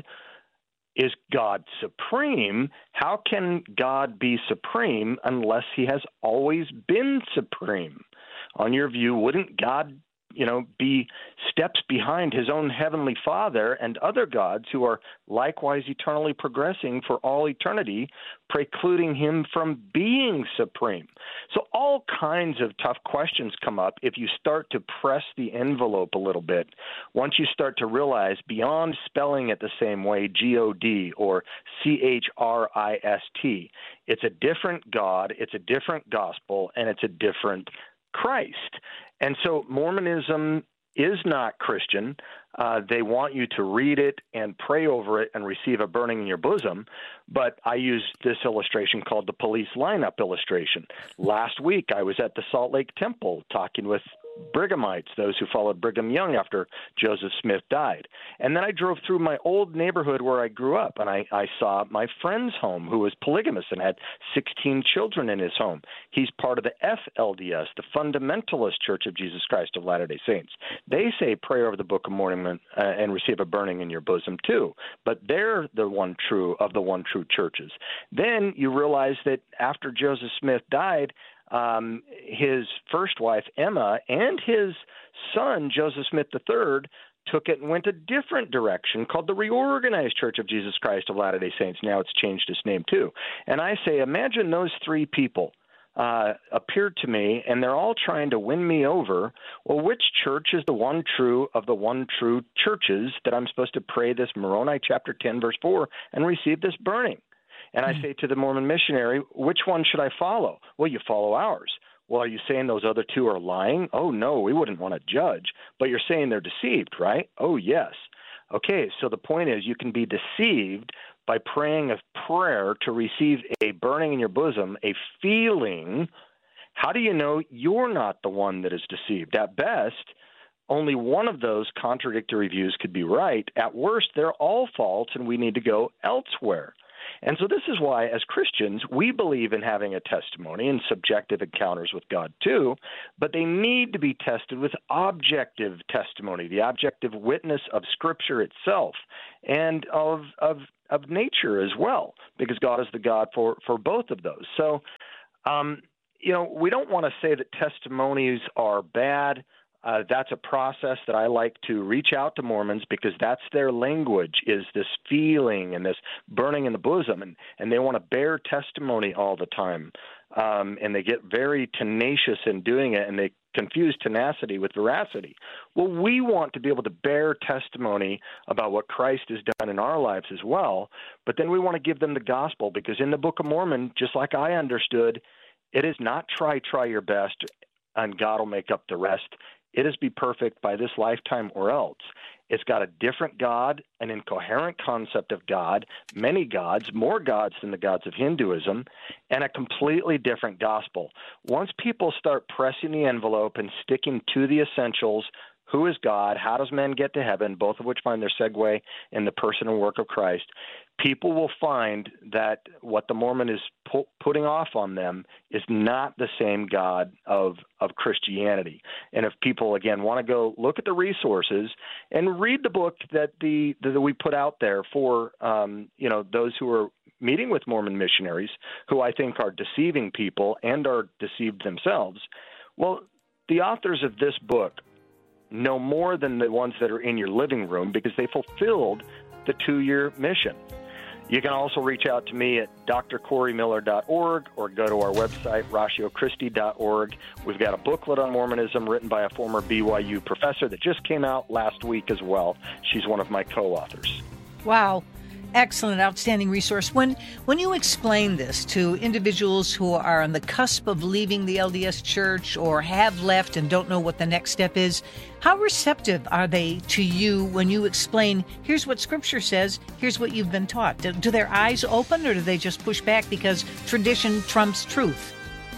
Is God supreme? How can God be supreme unless he has always been supreme? On your view, wouldn't God, you know, be steps behind his own heavenly Father and other gods who are likewise eternally progressing for all eternity, precluding him from being supreme? So all kinds of tough questions come up if you start to press the envelope a little bit. Once you start to realize beyond spelling it the same way, G O D or C H R I S T, it's a different God, it's a different gospel, and it's a different Christ. And so Mormonism is not Christian. Uh, they want you to read it and pray over it and receive a burning in your bosom. But I use this illustration called the police lineup illustration. Last week, I was at the Salt Lake Temple talking with Brighamites, those who followed Brigham Young after Joseph Smith died. And then I drove through my old neighborhood where I grew up, and I, I saw my friend's home who was polygamous and had sixteen children in his home. He's part of the F L D S, the Fundamentalist Church of Jesus Christ of Latter-day Saints. They say pray over the Book of Mormon uh, and receive a burning in your bosom too, but they're the one true of the one true churches. Then you realize that after Joseph Smith died, Um, his first wife, Emma, and his son, Joseph Smith the third, took it and went a different direction called the Reorganized Church of Jesus Christ of Latter-day Saints. Now it's changed its name too. And I say, imagine those three people uh, appeared to me, and they're all trying to win me over. Well, which church is the one true of the one true churches that I'm supposed to pray this Moroni chapter ten, verse four, and receive this burning? And I say to the Mormon missionary, which one should I follow? Well, you follow ours. Well, are you saying those other two are lying? Oh, no, we wouldn't want to judge. But you're saying they're deceived, right? Oh, yes. Okay, so the point is you can be deceived by praying a prayer to receive a burning in your bosom, a feeling. How do you know you're not the one that is deceived? At best, only one of those contradictory views could be right. At worst, they're all false, and we need to go elsewhere. And so this is why, as Christians, we believe in having a testimony and subjective encounters with God too, but they need to be tested with objective testimony, the objective witness of Scripture itself and of of of nature as well, because God is the God for, for both of those. So, um, you know, we don't want to say that testimonies are bad. Uh, that's a process that I like to reach out to Mormons because that's their language, is this feeling and this burning in the bosom, and, and they want to bear testimony all the time. Um, and they get very tenacious in doing it, and they confuse tenacity with veracity. Well, we want to be able to bear testimony about what Christ has done in our lives as well, but then we want to give them the gospel, because in the Book of Mormon, just like I understood, it is not try, try your best, and God will make up the rest. It is be perfect by this lifetime or else. It's got a different God, an incoherent concept of God, many gods, more gods than the gods of Hinduism, and a completely different gospel. Once people start pressing the envelope and sticking to the essentials, who is God, how does man get to heaven, both of which find their segue in the person and work of Christ, people will find that what the Mormon is pu- putting off on them is not the same God of, of Christianity. And if people, again, want to go look at the resources and read the book that the that we put out there for um, you know those who are meeting with Mormon missionaries, who I think are deceiving people and are deceived themselves, well, the authors of this book know more than the ones that are in your living room, because they fulfilled the two-year mission. You can also reach out to me at d r corey miller dot org or go to our website, ratio christi dot org. We've got a booklet on Mormonism written by a former B Y U professor that just came out last week as well. She's one of my co-authors. Wow. Excellent, outstanding resource. When when you explain this to individuals who are on the cusp of leaving the L D S Church or have left and don't know what the next step is, how receptive are they to you when you explain, here's what Scripture says, here's what you've been taught? Do, do their eyes open, or do they just push back because tradition trumps truth?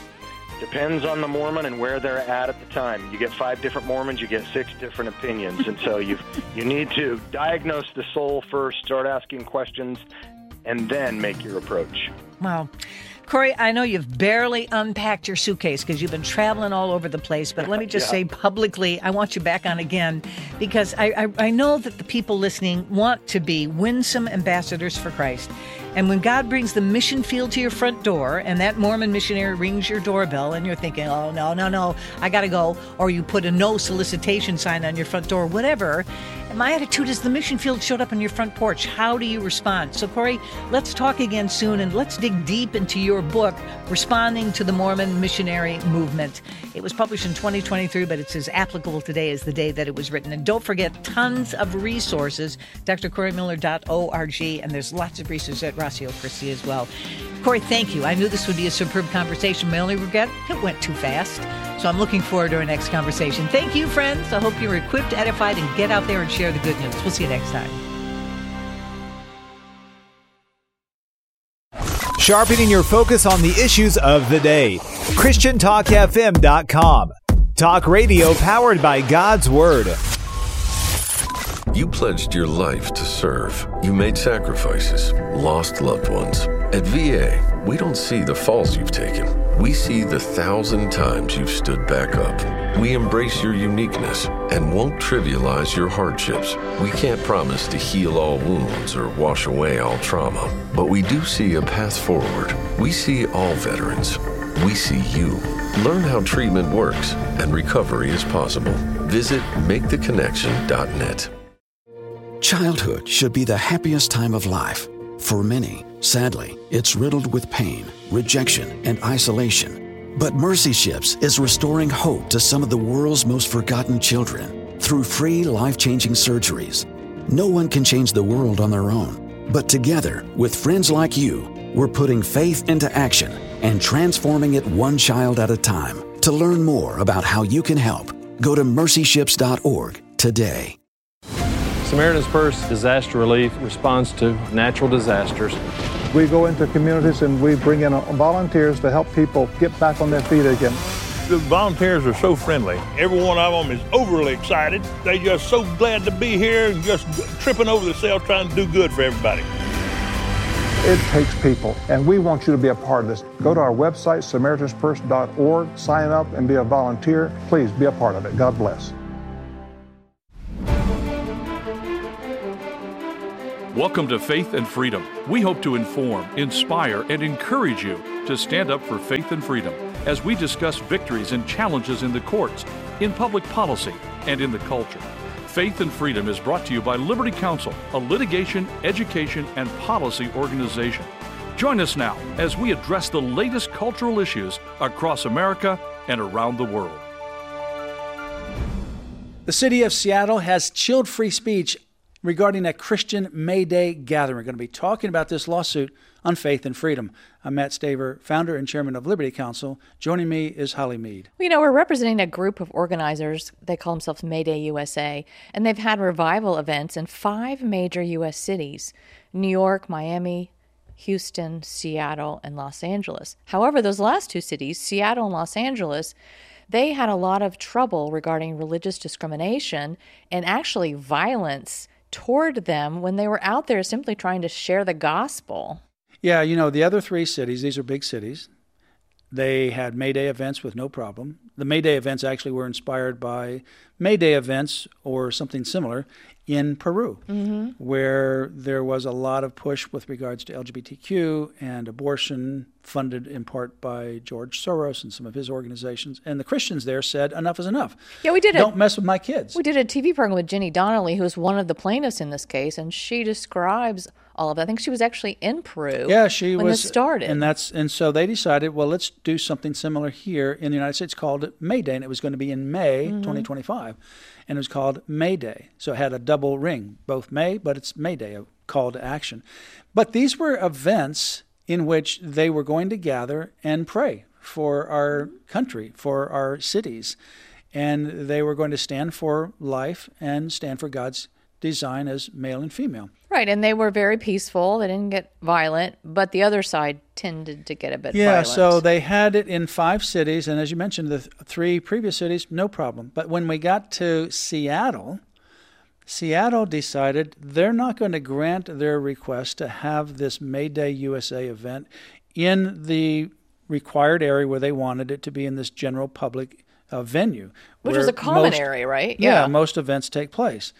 Depends on the Mormon and where they're at at the time. You get five different Mormons, you get six different opinions. And so you you need to diagnose the soul first, start asking questions, and then make your approach. Wow. Corey, I know you've barely unpacked your suitcase because you've been traveling all over the place, but let me just yeah. say publicly, I want you back on again, because I, I, I know that the people listening want to be winsome ambassadors for Christ. And when God brings the mission field to your front door and that Mormon missionary rings your doorbell and you're thinking, oh, no, no, no, I got to go, or you put a no solicitation sign on your front door, whatever, my attitude is the mission field showed up on your front porch. How do you respond? So, Corey, let's talk again soon, and let's dig deep into your book, Responding to the Mormon Missionary Movement. It was published in twenty twenty-three, but it's as applicable today as the day that it was written. And don't forget, tons of resources, d r corey miller dot org, and there's lots of resources at Ratio Christi as well. Corey, thank you. I knew this would be a superb conversation. My only regret, it went too fast. So I'm looking forward to our next conversation. Thank you, friends. I hope you're equipped, edified, and get out there and share the good news. We'll see you next time. Sharpening your focus on the issues of the day. Christian Talk F M dot com. Talk radio powered by God's Word. You pledged your life to serve. You made sacrifices, lost loved ones. At V A, we don't see the falls you've taken. We see the thousand times you've stood back up. We embrace your uniqueness and won't trivialize your hardships. We can't promise to heal all wounds or wash away all trauma, but we do see a path forward. We see all veterans. We see you. Learn how treatment works and recovery is possible. Visit make the connection dot net. Childhood should be the happiest time of life. For many, sadly, it's riddled with pain, rejection, and isolation. But Mercy Ships is restoring hope to some of the world's most forgotten children through free, life-changing surgeries. No one can change the world on their own, but together, with friends like you, we're putting faith into action and transforming it one child at a time. To learn more about how you can help, go to mercy ships dot org today. Samaritan's Purse Disaster Relief responds to natural disasters. We go into communities and we bring in volunteers to help people get back on their feet again. The volunteers are so friendly. Every one of them is overly excited. They're just so glad to be here and just tripping over themselves trying to do good for everybody. It takes people, and we want you to be a part of this. Go to our website, Samaritans Purse dot org, sign up and be a volunteer. Please be a part of it. God bless. Welcome to Faith and Freedom. We hope to inform, inspire, and encourage you to stand up for faith and freedom as we discuss victories and challenges in the courts, in public policy, and in the culture. Faith and Freedom is brought to you by Liberty Counsel, a litigation, education, and policy organization. Join us now as we address the latest cultural issues across America and around the world. The city of Seattle has chilled free speech regarding a Christian May Day gathering. We're going to be talking about this lawsuit on Faith and Freedom. I'm Matt Staver, founder and chairman of Liberty Counsel. Joining me is Holly Mead. You know, we're representing a group of organizers. They call themselves May Day U S A, and they've had revival events in five major U S cities: New York, Miami, Houston, Seattle, and Los Angeles. However, those last two cities, Seattle and Los Angeles, they had a lot of trouble regarding religious discrimination and actually violence toward them when they were out there simply trying to share the gospel. Yeah, you know, the other three cities, these are big cities. They had May Day events with no problem. The May Day events actually were inspired by May Day events or something similar in Peru, mm-hmm. where there was a lot of push with regards to L G B T Q and abortion, funded in part by George Soros and some of his organizations. And the Christians there said, enough is enough. Yeah, we did. Don't a, mess with my kids. We did a T V program with Jenny Donnelly, who was one of the plaintiffs in this case, and she describes all of that. I think she was actually in Peru. Yeah, she when was. This started, and that's and so they decided, well, let's do something similar here in the United States called May Day, and it was going to be in May mm-hmm. twenty twenty-five, and it was called May Day. So it had a double ring, both May, but it's May Day, a call to action. But these were events in which they were going to gather and pray for our country, for our cities, and they were going to stand for life and stand for God's design as male and female. Right, and they were very peaceful. They didn't get violent, but the other side tended to get a bit yeah, violent. Yeah, so they had it in five cities, and as you mentioned, the th- three previous cities, no problem. But when we got to Seattle, Seattle decided they're not going to grant their request to have this May Day U S A event in the required area where they wanted it to be, in this general public uh, venue. Which is a common most, area, right? Yeah, yeah, most events take place.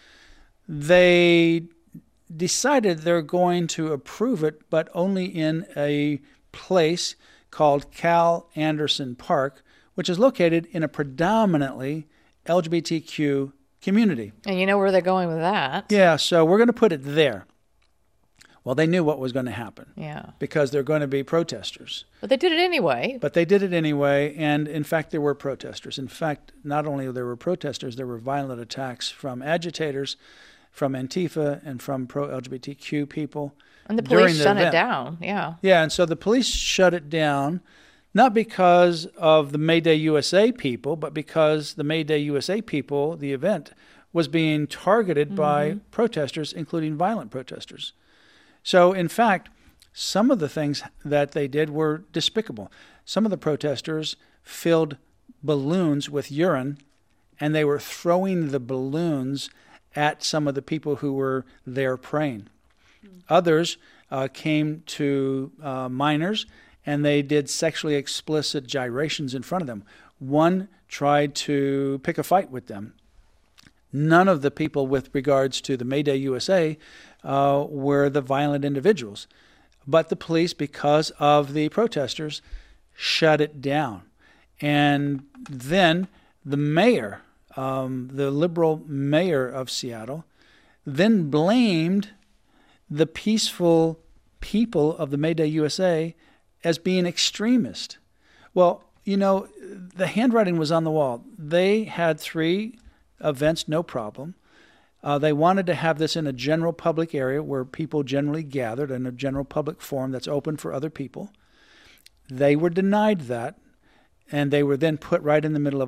They decided they're going to approve it, but only in a place called Cal Anderson Park, which is located in a predominantly L G B T Q community. And you know where they're going with that. Yeah, so we're going to put it there. Well, they knew what was going to happen. Yeah. Because they're going to be protesters. But they did it anyway. But they did it anyway, and in fact, there were protesters. In fact, not only there were protesters, there were violent attacks from agitators, from Antifa, and from pro-L G B T Q people. And the police the shut event. it down, yeah. Yeah, and so the police shut it down, not because of the May Day U S A people, but because the May Day U S A people, the event, was being targeted mm-hmm. by protesters, including violent protesters. So, in fact, some of the things that they did were despicable. Some of the protesters filled balloons with urine, and they were throwing the balloons at some of the people who were there praying. Mm. Others uh, came to uh, minors, and they did sexually explicit gyrations in front of them. One tried to pick a fight with them. None of the people with regards to the May Day U S A uh, were the violent individuals. But the police, because of the protesters, shut it down. And then the mayor, um, the liberal mayor of Seattle, then blamed the peaceful people of the May Day U S A as being extremist. Well, you know, the handwriting was on the wall. They had three events, no problem. Uh, they wanted to have this in a general public area where people generally gathered, in a general public forum that's open for other people. They were denied that, and they were then put right in the middle of a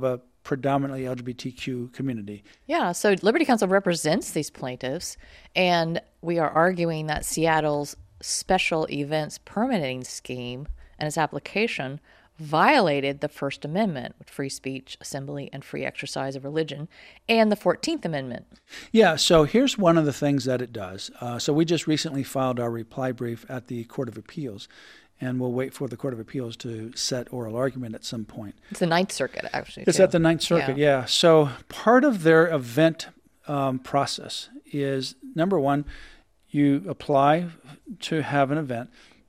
predominantly L G B T Q community. Yeah, so Liberty Counsel represents these plaintiffs, and we are arguing that Seattle's special events permitting scheme and its application violated the First Amendment, with free speech, assembly, and free exercise of religion, and the fourteenth Amendment. Yeah, so here's one of the things that it does. Uh, so we just recently filed our reply brief at the Court of Appeals, and we'll wait for the Court of Appeals to set oral argument at some point. It's the Ninth Circuit, actually. It's too. at the Ninth Circuit, yeah. yeah. So part of their event um, process is, number one, you apply to have an event,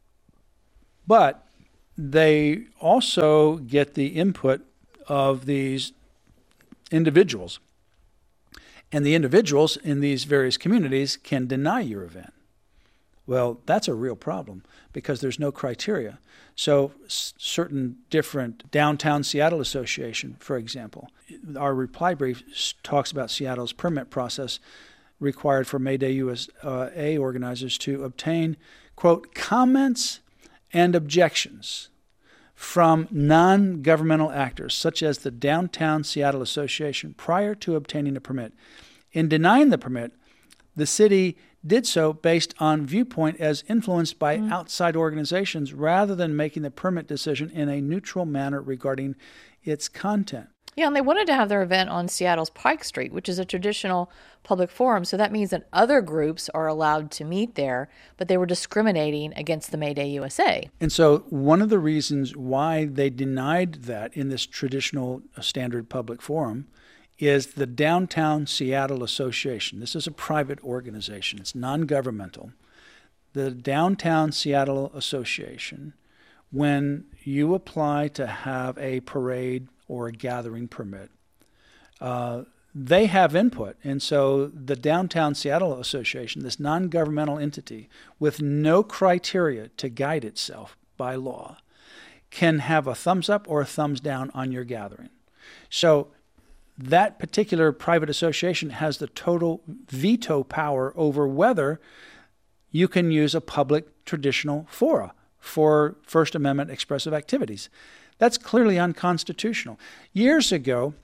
but they also get the input of these individuals. And the individuals in these various communities can deny your event. Well, that's a real problem because there's no criteria. So s- certain different Downtown Seattle Association, for example, our reply brief talks about Seattle's permit process required for May Day U S A organizers to obtain, quote, comments and objections from non-governmental actors, such as the Downtown Seattle Association, prior to obtaining a permit. In denying the permit, the city did so based on viewpoint as influenced by mm. outside organizations rather than making the permit decision in a neutral manner regarding its content. Yeah, and they wanted to have their event on Seattle's Pike Street, which is a traditional public forum. So that means that other groups are allowed to meet there, but they were discriminating against the May Day U S A. And so one of the reasons why they denied that in this traditional standard public forum is the Downtown Seattle Association. This is a private organization. It's non-governmental. The Downtown Seattle Association, when you apply to have a parade or a gathering permit, uh, they have input. And so the Downtown Seattle Association, this non-governmental entity with no criteria to guide itself by law, can have a thumbs up or a thumbs down on your gathering. So that particular private association has the total veto power over whether you can use a public traditional fora for First Amendment expressive activities. That's clearly unconstitutional. Years ago,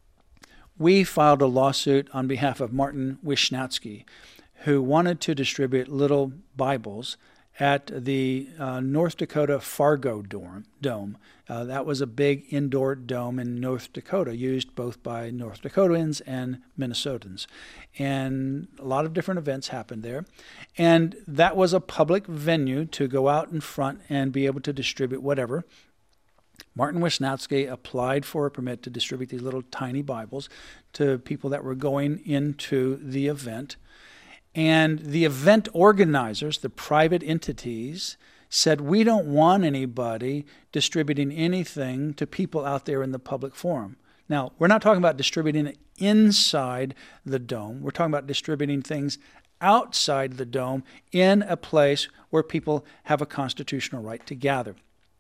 we filed a lawsuit on behalf of Martin Wishnowsky, who wanted to distribute little Bibles at the uh, North Dakota Fargo dorm, Dome. Uh, that was a big indoor dome in North Dakota, used both by North Dakotans and Minnesotans. And a lot of different events happened there. And that was a public venue to go out in front and be able to distribute whatever. Martin Wisnowski applied for a permit to distribute these little tiny Bibles to people that were going into the event. And the event organizers, the private entities, said, we don't want anybody distributing anything to people out there in the public forum. Now, we're not talking about distributing it inside the dome. We're talking about distributing things outside the dome in a place where people have a constitutional right to gather.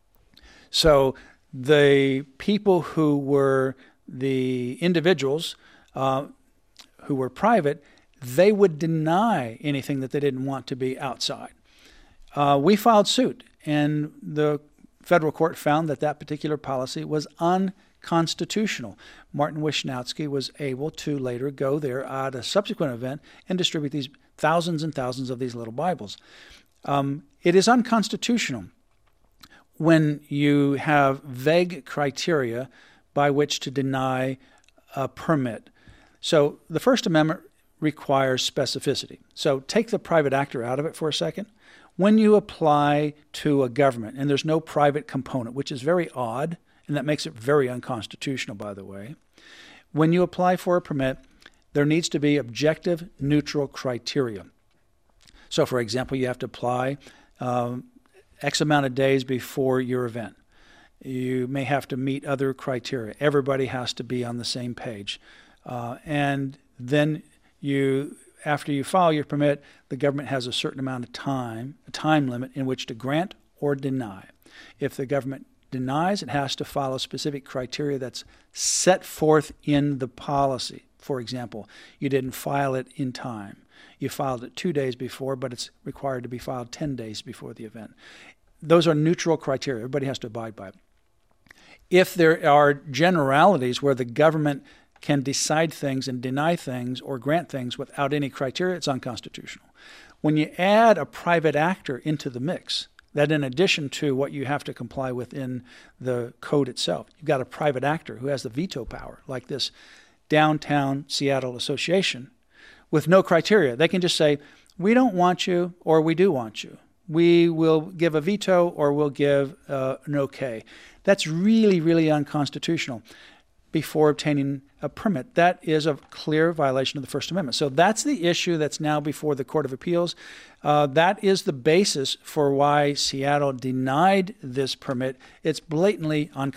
So the people who were the individuals uh, who were private, they would deny anything that they didn't want to be outside. Uh, we filed suit, and the federal court found that that particular policy was unconstitutional. Martin Wisnowsky was able to later go there at a subsequent event and distribute these thousands and thousands of these little Bibles. Um, it is unconstitutional when you have vague criteria by which to deny a permit. So the First Amendment requires specificity. So take the private actor out of it for a second. When you apply to a government, and there's no private component, which is very odd, and that makes it very unconstitutional, by the way. When you apply for a permit, there needs to be objective, neutral criteria. So, for example, you have to apply um, X amount of days before your event. You may have to meet other criteria. Everybody has to be on the same page. Uh, and then you, after you file your permit, the government has a certain amount of time, a time limit in which to grant or deny. If the government denies, it has to follow specific criteria that's set forth in the policy. For example, you didn't file it in time. You filed it two days before, but it's required to be filed ten days before the event. Those are neutral criteria. Everybody has to abide by it. if there are generalities where the government can decide things and deny things or grant things without any criteria, it's unconstitutional. When you add a private actor into the mix, that in addition to what you have to comply with in the code itself, you've got a private actor who has the veto power, like this Downtown Seattle Association, with no criteria. They can just say, we don't want you, or we do want you. We will give a veto, or we'll give uh, an okay. That's really, really unconstitutional before obtaining a permit. That is a clear violation of the First Amendment. So that's the issue that's now before the Court of Appeals. Uh, that is the basis for why Seattle denied this permit. It's blatantly unconstitutional.